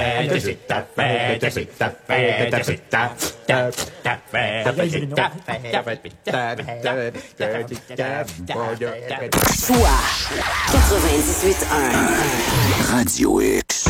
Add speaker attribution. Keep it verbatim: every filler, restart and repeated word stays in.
Speaker 1: c'est ta fête, c'est ta fête, c'est ta
Speaker 2: Choix quatre-vingt-dix-huit un.
Speaker 3: Radio X.